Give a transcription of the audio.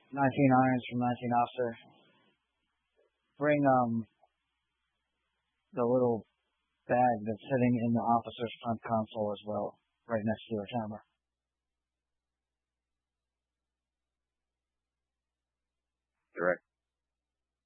19 irons from 19 officer. Bring the little bag that's sitting in the officer's front console as well, right next to your camera. Direct.